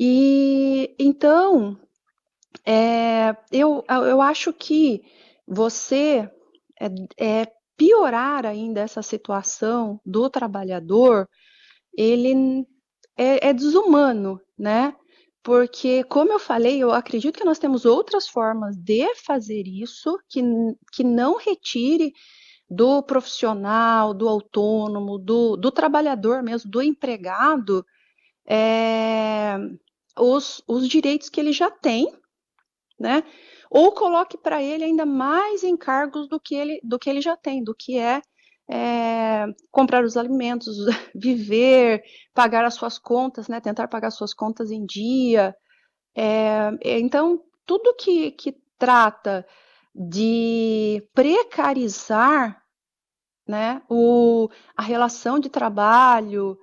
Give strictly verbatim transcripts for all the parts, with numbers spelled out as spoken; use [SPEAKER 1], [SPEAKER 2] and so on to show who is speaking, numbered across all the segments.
[SPEAKER 1] E então, eh, eu eu acho que você, eh eh, piorar ainda essa situação do trabalhador, ele é é desumano, né, porque, como eu falei, eu acredito que nós temos outras formas de fazer isso, que n que não retire do profissional, do autônomo, do do trabalhador mesmo, do empregado, eh, os os direitos que ele já tem, né, ou coloque para ele ainda mais encargos do que ele do que ele já tem, do que é, eh, comprar os alimentos, viver, pagar as suas contas, né, tentar pagar as suas contas em dia. Eh, então, tudo que que trata de precarizar, né, o a relação de trabalho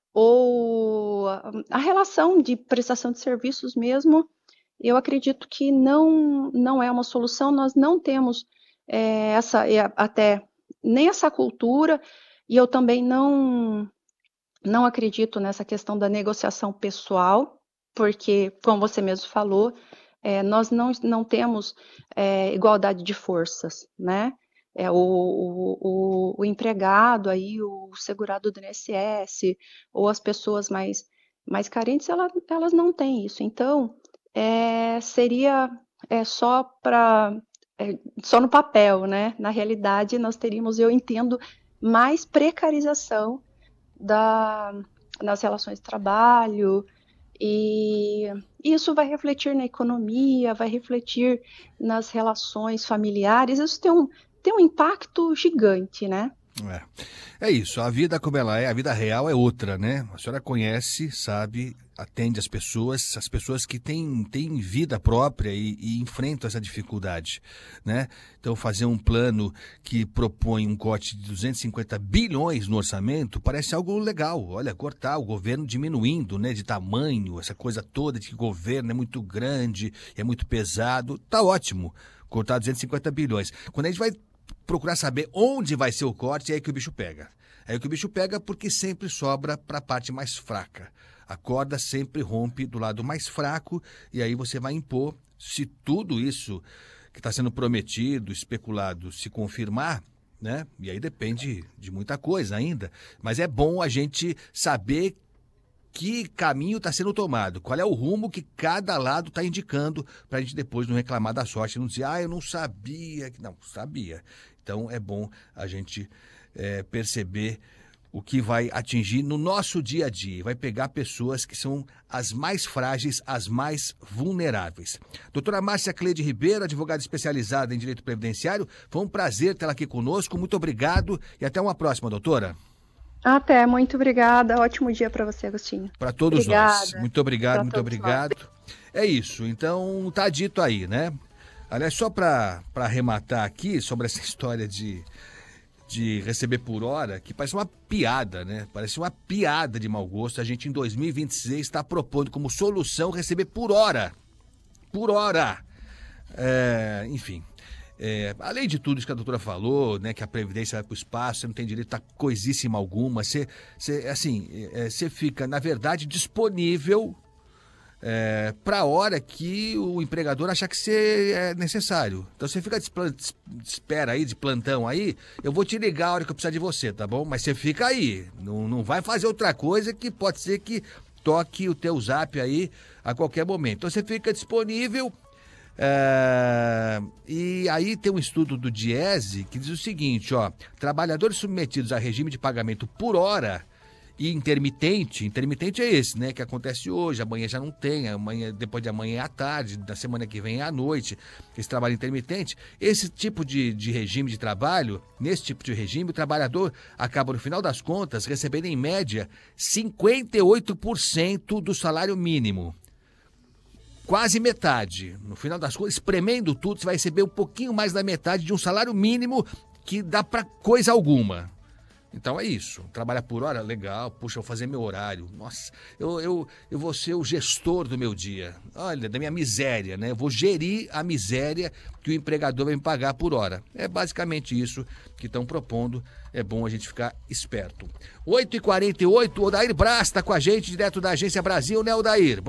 [SPEAKER 1] ou a a relação de prestação de serviços mesmo, eu acredito que não não é uma solução. Nós não temos, eh, essa e a até nem essa cultura, e eu também não não acredito nessa questão da negociação pessoal, porque, como você mesmo falou, eh, nós não não temos, eh, igualdade de forças, né. É o o o o empregado aí, o segurado do I N S S, ou as pessoas mais mais carentes, ela elas não têm isso. Então, eh, seria, eh, só pra eh, só no papel, né, na realidade nós teríamos, eu entendo, mais precarização da nas relações de trabalho, e isso vai refletir na economia, vai refletir nas relações familiares, isso tem um tem um impacto gigante, né.
[SPEAKER 2] É. É isso, a vida como ela é, a vida real é outra, né. A senhora conhece, sabe, atende as pessoas, as pessoas que têm têm vida própria e e enfrentam essa dificuldade, né. Então fazer um plano que propõe um corte de duzentos e cinquenta bilhões no orçamento parece algo legal. Olha, cortar, o governo diminuindo, né, de tamanho, essa coisa toda de que o governo é muito grande, é muito pesado, tá ótimo, cortar duzentos e cinquenta bilhões. Quando a gente vai procurar saber onde vai ser o corte, é aí que o bicho pega. É aí que o bicho pega, porque sempre sobra para a parte mais fraca. A corda sempre rompe do lado mais fraco, e aí você vai impor, se tudo isso que está sendo prometido, especulado, se confirmar, né? E aí depende de muita coisa ainda. Mas é bom a gente saber que caminho está sendo tomado, qual é o rumo que cada lado está indicando, para a gente depois não reclamar da sorte, não dizer, ah, eu não sabia. Não, sabia. Então é bom a gente é, perceber o que vai atingir no nosso dia a dia, vai pegar pessoas que são as mais frágeis, as mais vulneráveis. Doutora Márcia Cleide Ribeiro, advogada especializada em direito previdenciário, foi um prazer tê-la aqui conosco, muito obrigado e até uma próxima, doutora.
[SPEAKER 1] Até, muito obrigada, ótimo dia para você, Agostinho.
[SPEAKER 2] Para todos
[SPEAKER 1] Obrigada.
[SPEAKER 2] nós. Muito obrigado,
[SPEAKER 1] Pra
[SPEAKER 2] muito
[SPEAKER 1] todos
[SPEAKER 2] obrigado.
[SPEAKER 1] nós.
[SPEAKER 2] É isso, então tá dito aí, né? Aliás, só para arrematar aqui sobre essa história de, de receber por hora, que parece uma piada, né? Parece uma piada de mau gosto. A gente em dois mil e vinte e seis está propondo como solução receber por hora. Por hora. É, enfim. É, além de tudo isso que a doutora falou, né, que a Previdência vai para o espaço, você não tem direito a coisíssima alguma, você, você, assim, é, você fica, na verdade, disponível é, para a hora que o empregador achar que você é necessário. Então você fica de espera aí, de plantão aí, eu vou te ligar a hora que eu precisar de você, tá bom? Mas você fica aí, não, não vai fazer outra coisa que pode ser que toque o teu zap aí a qualquer momento. Então você fica disponível. É, e aí tem um estudo do Diese que diz o seguinte, ó, trabalhadores submetidos a regime de pagamento por hora e intermitente, intermitente é esse, né, que acontece hoje, amanhã já não tem, amanhã, depois de amanhã é à tarde, da semana que vem é à noite, esse trabalho intermitente, esse tipo de, de regime de trabalho, nesse tipo de regime, o trabalhador acaba no final das contas recebendo em média cinquenta e oito por cento do salário mínimo. Quase metade. No final das contas, espremendo tudo, você vai receber um pouquinho mais da metade de um salário mínimo que dá para coisa alguma. Então é isso. Trabalhar por hora, legal. Puxa, eu vou fazer meu horário. Nossa, eu, eu, eu vou ser o gestor do meu dia. Olha, da minha miséria, né? Eu vou gerir a miséria que o empregador vai me pagar por hora. É basicamente isso que estão propondo. É bom a gente ficar esperto. oito e quarenta e oito, Odair Braz está com a gente, direto da Agência Brasil, né, Odair?